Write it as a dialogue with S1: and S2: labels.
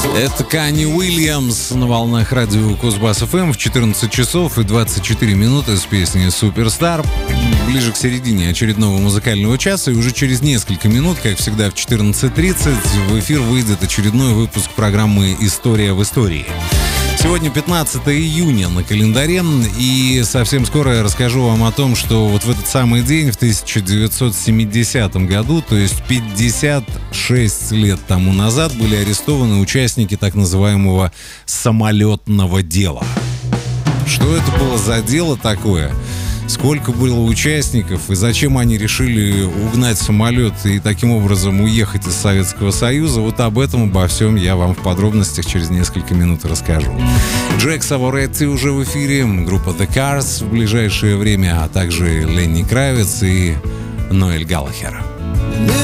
S1: Это Канни Уильямс на волнах радио Кузбасс-ФМ в 14 часов и 24 минуты с песней «Суперстар». Ближе к середине очередного музыкального часа, и уже через несколько минут, как всегда в 14:30, в эфир выйдет очередной выпуск программы «История в истории». Сегодня 15 июня на календаре, и совсем скоро я расскажу вам о том, что вот в этот самый день, в 1970 году, то есть 56 лет тому назад, были арестованы участники так называемого самолетного дела. Что это было за дело такое? Сколько было участников и зачем они решили угнать самолет и таким образом уехать из Советского Союза? Вот об этом, обо всем я вам в подробностях через несколько минут расскажу. Джек Саворетти уже в эфире, группа The Cars в ближайшее время, а также Ленни Кравиц и Ноэль Галлахер.